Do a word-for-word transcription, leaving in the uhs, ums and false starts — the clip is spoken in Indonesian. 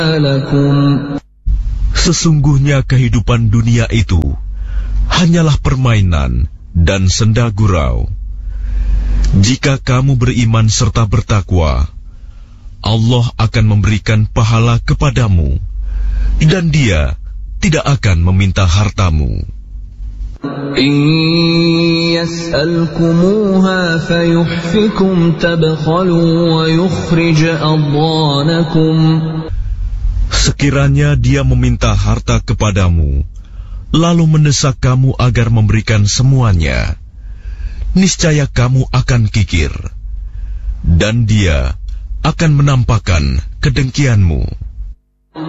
Sesungguhnya kehidupan dunia itu hanyalah permainan dan senda gurau. Jika kamu beriman serta bertakwa, Allah akan memberikan pahala kepadamu, dan Dia tidak akan meminta hartamu. إن يسألكموها فيحفكم تبخلوا ويخرج أضغانكم. Sekiranya Dia meminta harta kepadamu, lalu mendesak kamu agar memberikan semuanya, niscaya kamu akan kikir, dan Dia akan menampakkan kedengkianmu.